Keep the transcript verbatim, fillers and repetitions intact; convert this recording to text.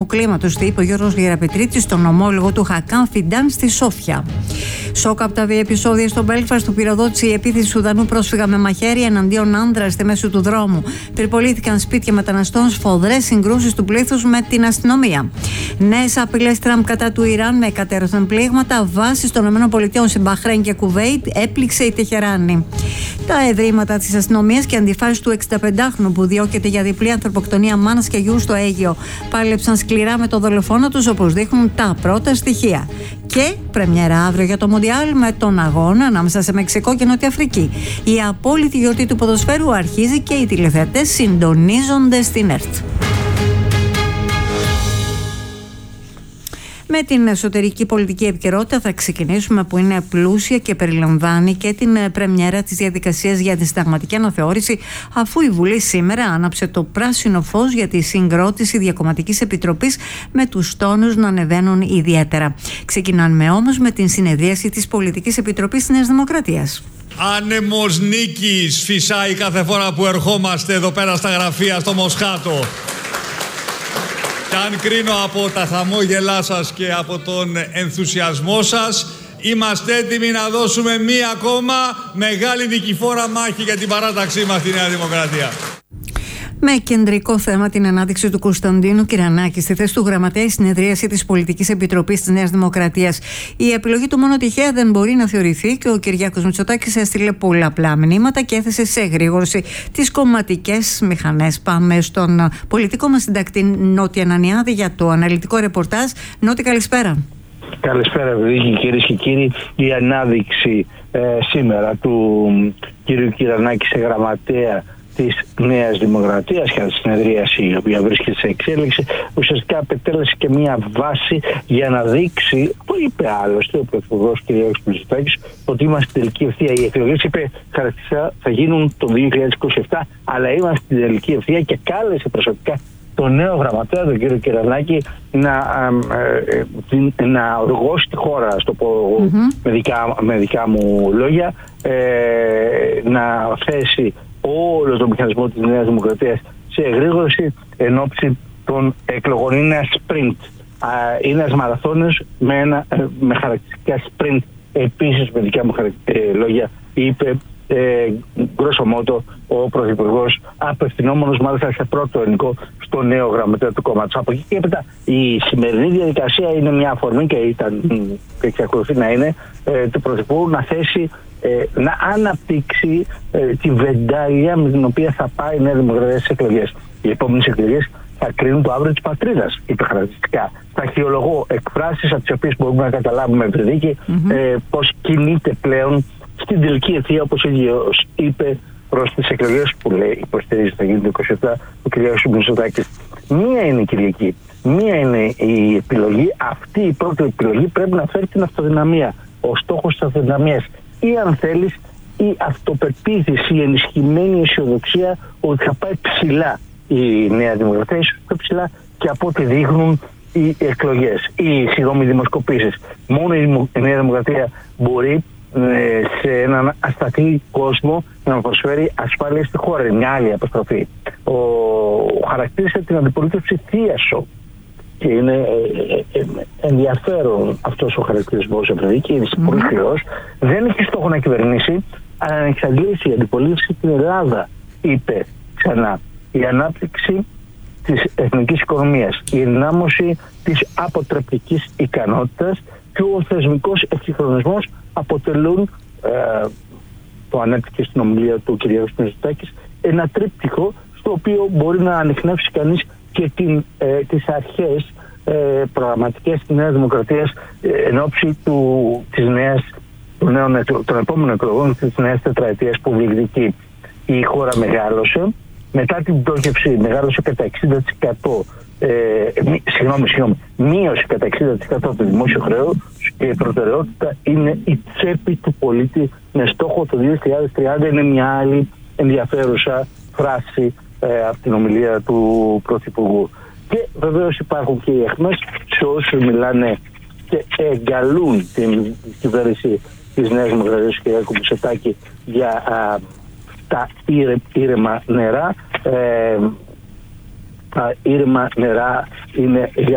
κλίματος, το είπε ο Γιώργος Γεραπετρίτης στον ομόλογο του Χακάν Φιντάν στη Σόφια. Σοκ από τα βία επεισόδια στο Μπέλφαστ που πυροδότησε η επίθεση Σουδανού πρόσφυγα με μαχαίρι εναντίον άνδρα στη μέση του δρόμου. Πυρπολήθηκαν σπίτια μεταναστών, σφοδρές συγκρούσεις του πλήθους με την αστυνομία. Νέες απειλές Τραμπ κατά του Ιράν με εκατέρωθεν πλήγματα. Βάσεις των ΗΠΑ σε Μπαχρέιν και Κουβέιτ έπληξε η Τεχεράνη. Τα ευρήματα της αστυνομίας και αντιφάσεις του εξηνταπεντάχρονου που διώκεται για διπλή ανθρωποκτονία μάνας και γιου στο Αίγυο πάλεψαν σκληρά με το δολοφόνο τους, όπως δείχνουν τα πρώτα στοιχεία. Και πρεμιέρα αύριο για το Μοντιάλ με τον αγώνα ανάμεσα σε Μεξικό και Νότια Αφρική. Η απόλυτη γιορτή του ποδοσφαίρου αρχίζει και οι τηλεθεατές συντονίζονται στην ΕΡΤ. Με την εσωτερική πολιτική επικαιρότητα θα ξεκινήσουμε, που είναι πλούσια και περιλαμβάνει και την πρεμιέρα της διαδικασίας για τη συνταγματική αναθεώρηση, αφού η Βουλή σήμερα άναψε το πράσινο φως για τη συγκρότηση διακομματικής επιτροπής, με τους τόνους να ανεβαίνουν ιδιαίτερα. Ξεκινάμε όμως με την συνεδρίαση της Πολιτικής Επιτροπής της Νέας Δημοκρατίας. Άνεμος νίκης φυσάει κάθε φορά που ερχόμαστε εδώ πέρα στα γραφεία στο Μοσχάτο. Και αν κρίνω από τα χαμόγελά σας και από τον ενθουσιασμό σας, είμαστε έτοιμοι να δώσουμε μία ακόμα μεγάλη νικηφόρα μάχη για την παράταξή μας στη Νέα Δημοκρατία. Με κεντρικό θέμα την ανάδειξη του Κωνσταντίνου Κυρανάκη στη θέση του γραμματέα, η συνεδρίαση της Πολιτικής Επιτροπής της Νέας Δημοκρατίας. Η επιλογή του μόνο τυχαία δεν μπορεί να θεωρηθεί και ο Κυριάκος Μητσοτάκης έστειλε πολλαπλά μηνύματα και έθεσε σε εγρήγορση τις κομματικές μηχανές. Πάμε στον πολιτικό μας συντακτή Νότι Ανανιάδη για το αναλυτικό ρεπορτάζ. Νότι, καλησπέρα. Καλησπέρα, Βίκη, κυρίες και κύριοι. Η ανάδειξη ε, σήμερα του κ. Κυρανάκη σε γραμματέα της Νέας Δημοκρατίας και τη συνεδρίαση η οποία βρίσκεται σε εξέλιξη, ουσιαστικά απετέλεσε και μια βάση για να δείξει, που είπε άλλωστε ο Πρωθυπουργός κ. Μητσοτάκης, ότι είμαστε στην τελική ευθεία. Οι εκλογές, είπε, χαρακτηριστικά θα γίνουν το δύο χιλιάδες είκοσι επτά, αλλά είμαστε στην τελική ευθεία, και κάλεσε προσωπικά τον νέο γραμματέα, τον κύριο Κυρανάκη, να, ε, να οργώσει τη χώρα, να το πω mm-hmm. με, δικά, με δικά μου λόγια, ε, να θέσει όλο το μηχανισμό της Νέας Δημοκρατίας σε εγρήγορση εν ώψη των εκλογών. Είναι ένα sprint. Είναι ένας μαραθώνιος με, ένα, με χαρακτηριστικά sprint. Επίσης, με δικά μου λόγια, είπε ε, γκρόσο μότο ο Πρωθυπουργός, απευθυνόμενος μάλιστα σε πρώτο ελληνικό στο νέο γραμματέα του κόμματος. Από εκεί και έπειτα η σημερινή διαδικασία είναι μια αφορμή, και ήταν και εξακολουθεί να είναι, ε, του Πρωθυπουργού να θέσει, ε, να αναπτύξει ε, τη βεντάλια με την οποία θα πάει η Νέα Δημοκρατία στις εκλογές. Οι επόμενες εκλογές θα κρίνουν το αύριο της πατρίδας, είπε χαρακτηριστικά. Θα αρχαιολογώ εκφράσεις από τις οποίες μπορούμε να καταλάβουμε ευρυδίκη mm-hmm. ε, πώς κινείται πλέον στην τελική ευθεία, όπως ίδιος είπε, προς τις εκλογές που λέει υποστηρίζει θα γίνει το είκοσι επτά ο κ. Μητσοτάκης. Μία είναι η Κυριακή, μία είναι η επιλογή. Αυτή η πρώτη επιλογή πρέπει να φέρει την αυτοδυναμία. Ο στόχος της αυτοδυναμίας, ή αν θέλεις η αυτοπεποίθηση, η ενισχυμένη αισιοδοξία ότι θα πάει ψηλά η Νέα Δημοκρατία, ίσως πιο ψηλά και από ό,τι δείχνουν οι εκλογές, οι συγγνώμη δημοσκοπήσεις. Μόνο η Νέα Δημοκρατία μπορεί σε έναν ασταθή κόσμο να προσφέρει ασφάλεια στη χώρα. Είναι μια άλλη αποστροφή. Ο, χαρακτήρισε την αντιπολίτευση θίασο, και είναι ε, ε, ενδιαφέρον αυτός ο χαρακτηρισμός, επειδή και είναι mm-hmm. πολύ σκληρός. Δεν έχει στόχο να κυβερνήσει, αλλά να εξαντλήσει η αντιπολίτευση την Ελλάδα, είπε ξανά. Η ανάπτυξη της εθνικής οικονομίας, η ενδυνάμωση της αποτρεπτικής ικανότητας και ο θεσμικός εξυγχρονισμός αποτελούν, ε, το ανέπτυξε στην ομιλία του κ. Μητσοτάκης, ένα τρίπτυχο στο οποίο μπορεί να ανιχνεύσει κανείς και την, ε, τις αρχές ε, προγραμματικές της Νέας Δημοκρατίας ε, εν ώψη του, της νέας, των, νέων, των επόμενων εκλογών της νέας τετραετίας που διεκδικεί. Η χώρα μεγάλωσε, μετά την πτώχευση μεγάλωσε κατά εξήντα τοις εκατό. Ε, μη, συγγνώμη, συγγνώμη, μείωση κατά εξήντα τοις εκατό του δημόσιου χρέους, και η προτεραιότητα είναι η τσέπη του πολίτη με στόχο το δύο χιλιάδες τριάντα. Είναι μια άλλη ενδιαφέρουσα φράση ε, από την ομιλία του Πρωθυπουργού. Και βεβαίως υπάρχουν και οι αιχμές σε όσους μιλάνε και εγκαλούν την κυβέρνηση της Νέας Δημοκρατίας του κ. Μητσοτάκη για α, τα ήρε, ήρεμα νερά. Ε, τα ήρεμα νερά είναι για